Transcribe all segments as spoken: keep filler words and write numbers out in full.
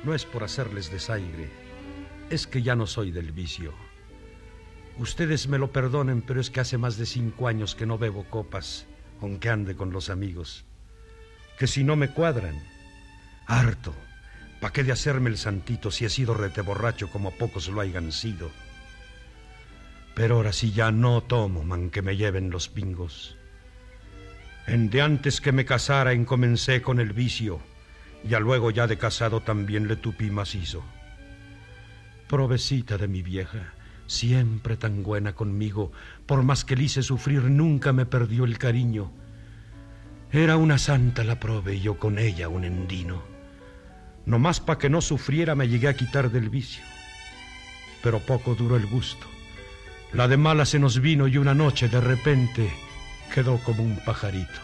No es por hacerles desaire, es que ya no soy del vicio. Ustedes me lo perdonen, pero es que hace más de cinco años que no bebo copas, aunque ande con los amigos. Que si no me cuadran, harto. ¿Pa' qué de hacerme el santito si he sido reteborracho como pocos lo hayan sido? Pero ahora sí ya no tomo, man, que me lleven los pingos. En de antes que me casara encomencé con el vicio, ya luego ya de casado también le tupí macizo. Provecita de mi vieja, siempre tan buena conmigo, por más que le hice sufrir nunca me perdió el cariño. Era una santa la prove y yo con ella un endino. Nomás pa' que no sufriera me llegué a quitar del vicio. Pero poco duró el gusto. La de mala se nos vino y una noche de repente quedó como un pajarito.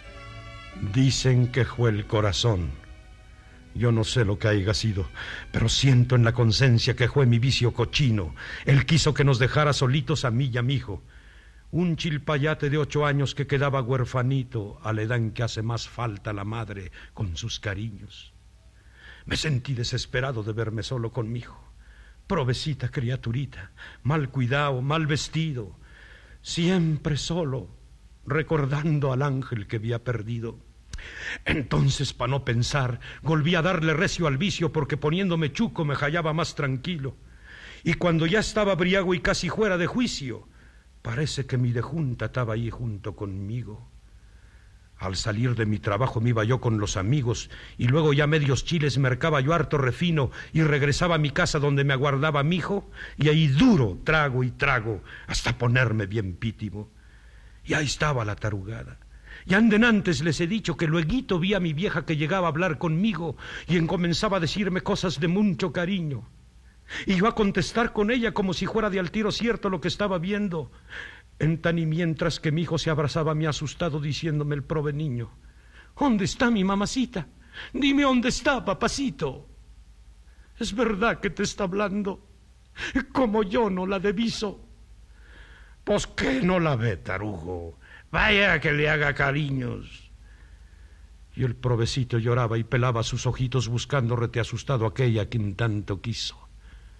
Dicen que fue el corazón. Yo no sé lo que haya sido, pero siento en la conciencia que fue mi vicio cochino. Él quiso que nos dejara solitos a mí y a mi hijo. Un chilpayate de ocho años que quedaba huerfanito a la edad en que hace más falta la madre con sus cariños. Me sentí desesperado de verme solo con mi hijo. Provecita criaturita, mal cuidado, mal vestido, siempre solo, recordando al ángel que había perdido. Entonces, para no pensar, volví a darle recio al vicio, porque poniéndome chuco me hallaba más tranquilo. Y cuando ya estaba briago y casi fuera de juicio, parece que mi dejunta estaba ahí junto conmigo. Al salir de mi trabajo me iba yo con los amigos, y luego ya medios chiles mercaba yo harto refino, y regresaba a mi casa donde me aguardaba mi hijo, y ahí duro trago y trago, hasta ponerme bien pítimo. Y ahí estaba la tarugada. Y anden antes les he dicho que lueguito vi a mi vieja que llegaba a hablar conmigo, y encomenzaba a decirme cosas de mucho cariño. Y yo a contestar con ella como si fuera de al tiro cierto lo que estaba viendo. En tan y mientras que mi hijo se abrazaba a mí asustado diciéndome el prove niño: ¿Dónde está mi mamacita? Dime dónde está, papacito. Es verdad que te está hablando, como yo no la deviso. Pues que no la ve, tarugo. Vaya que le haga cariños. Y el provecito lloraba y pelaba sus ojitos buscando rete asustado aquella a quien tanto quiso.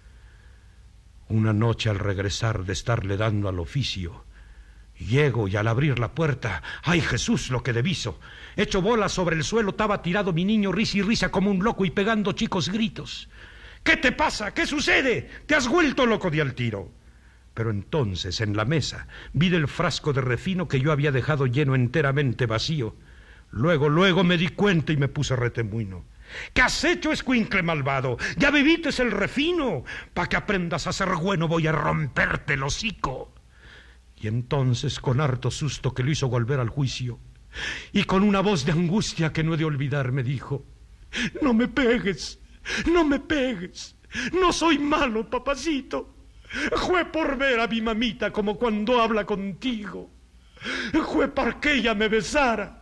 Una noche al regresar de estarle dando al oficio, llego y al abrir la puerta, ¡ay Jesús, lo que deviso! Hecho bolas sobre el suelo estaba tirado mi niño, risa y risa como un loco y pegando chicos gritos. ¿Qué te pasa? ¿Qué sucede? ¿Te has vuelto loco de al tiro? Pero entonces en la mesa vi del frasco de refino que yo había dejado lleno enteramente vacío. Luego, luego me di cuenta y me puse retemuino. ¿Qué has hecho, escuincle malvado? ¿Ya bebites el refino? Pa' que aprendas a ser bueno voy a romperte el hocico. Y entonces, con harto susto que lo hizo volver al juicio, y con una voz de angustia que no he de olvidar, me dijo: no me pegues, no me pegues, no soy malo, papacito. Jue por ver a mi mamita como cuando habla contigo. Jue para que ella me besara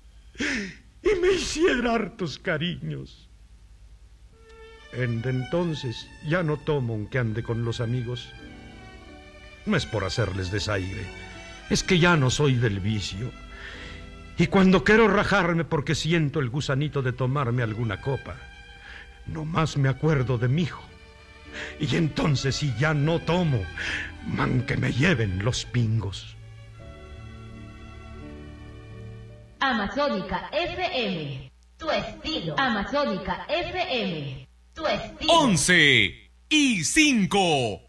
y me hiciera hartos cariños. En de entonces ya no tomo aunque ande con los amigos. No es por hacerles desaire, es que ya no soy del vicio. Y cuando quiero rajarme porque siento el gusanito de tomarme alguna copa, nomás me acuerdo de mi hijo. Y entonces si ya no tomo, man que me lleven los pingos. Amazónica F M, tu estilo. Amazónica F M, tu estilo. Once y cinco.